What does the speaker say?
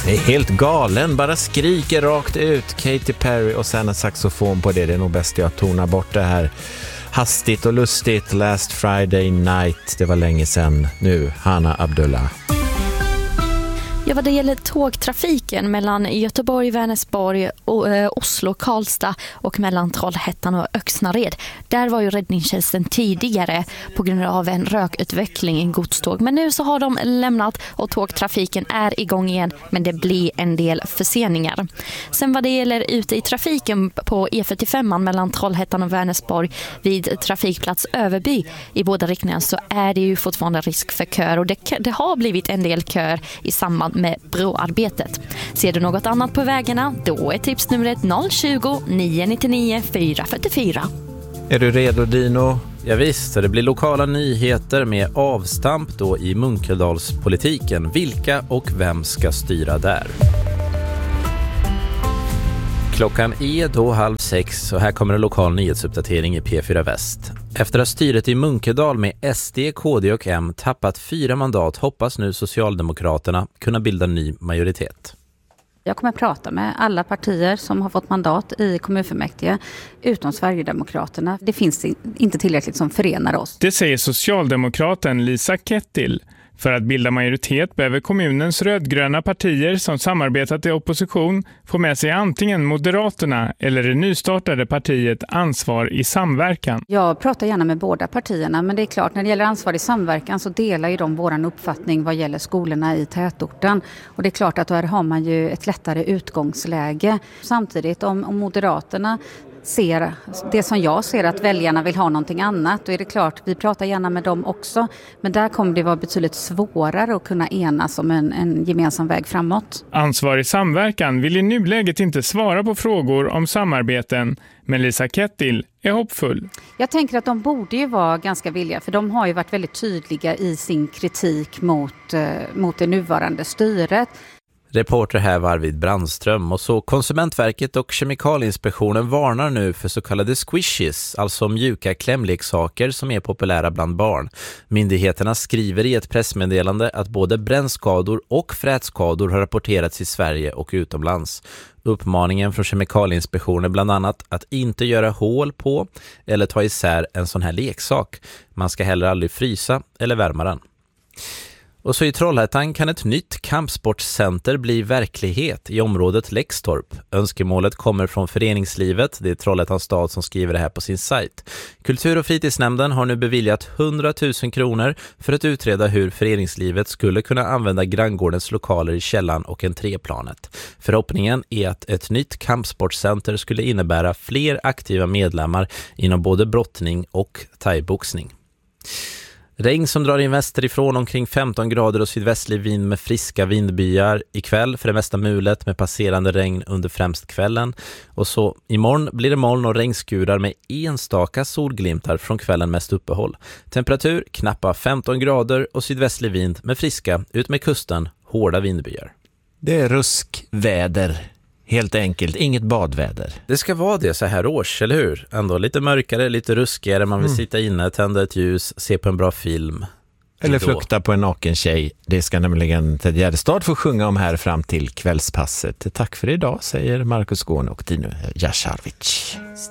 Det är helt galen, bara skriker rakt ut. Katy Perry och sen en saxofon på det. Det är nog bäst jag tonar bort det här. Hastigt och lustigt, Last Friday Night. Det var länge sedan. Nu, Hanna Abdullah. Ja, vad det gäller tågtrafiken mellan Göteborg, Vänersborg, Oslo, Karlstad och mellan Trollhättan och Öxnared. Där var ju räddningstjänsten tidigare på grund av en rökutveckling i godståg. Men nu så har de lämnat och tågtrafiken är igång igen, men det blir en del förseningar. Sen vad det gäller ute i trafiken på E45 mellan Trollhättan och Vänersborg vid trafikplats Överby i båda riktningarna så är det ju fortfarande risk för kör och det har blivit en del kör i samband med broarbetet. Ser du något annat på vägarna, då är tipsnumret 020 999 444. Är du redo, Dino? Ja visst, det blir lokala nyheter med avstamp då i Munkedalspolitiken. Vilka och vem ska styra där? Klockan är då 5:30 och här kommer en lokal nyhetsuppdatering i P4 Väst. Efter att styret i Munkedal med SD, KD och M tappat 4 mandat hoppas nu Socialdemokraterna kunna bilda ny majoritet. Jag kommer att prata med alla partier som har fått mandat i kommunfullmäktige utom Sverigedemokraterna. Det finns inte tillräckligt som förenar oss. Det säger socialdemokraten Lisa Kettil. För att bilda majoritet behöver kommunens rödgröna partier som samarbetat i opposition få med sig antingen Moderaterna eller det nystartade partiet Ansvar i samverkan. Jag pratar gärna med båda partierna, men det är klart när det gäller Ansvar i samverkan så delar ju de våran uppfattning vad gäller skolorna i tätorten. Och det är klart att då har man ju ett lättare utgångsläge. Samtidigt om Moderaterna ser det som jag ser att väljarna vill ha någonting annat, då är det klart vi pratar gärna med dem också, men där kommer det vara betydligt svårare att kunna enas om en gemensam väg framåt. Ansvar i samverkan vill i nuläget inte svara på frågor om samarbeten, men Lisa Kettil är hoppfull. Jag tänker att de borde ju vara ganska villiga, för de har ju varit väldigt tydliga i sin kritik mot det nuvarande styret. Reporter här var Arvid Brandström och så Konsumentverket och Kemikalieinspektionen varnar nu för så kallade squishes, alltså mjuka klämleksaker som är populära bland barn. Myndigheterna skriver i ett pressmeddelande att både brännskador och frätskador har rapporterats i Sverige och utomlands. Uppmaningen från Kemikalieinspektionen är bland annat att inte göra hål på eller ta isär en sån här leksak. Man ska heller aldrig frysa eller värma den. Och så i Trollhättan kan ett nytt kampsportcenter bli verklighet i området Läxtorp. Önskemålet kommer från föreningslivet. Det är Trollhättans stad som skriver det här på sin sajt. Kultur- och fritidsnämnden har nu beviljat 100 000 kronor för att utreda hur föreningslivet skulle kunna använda granngårdens lokaler i källan och entréplanet. Förhoppningen är att ett nytt kampsportcenter skulle innebära fler aktiva medlemmar inom både brottning och thaiboxning. Regn som drar in västerifrån, omkring 15 grader och sydvästlig vind med friska vindbyar. Ikväll för det mesta mulet med passerande regn under främst kvällen. Och så imorgon blir det moln och regnskurar med enstaka solglimtar från kvällen mest uppehåll. Temperatur knappa 15 grader och sydvästlig vind med friska ut med kusten hårda vindbyar. Det är ruskväder. Helt enkelt, inget badväder. Det ska vara det så här års, eller hur? Ändå lite mörkare, lite ruskigare. Man vill sitta inne, tända ett ljus, se på en bra film. Eller flukta på en naken tjej. Det ska nämligen Ted Gärdestad få sjunga om här fram till kvällspasset. Tack för idag, säger Marcus Gårn och Dino Jasharvic.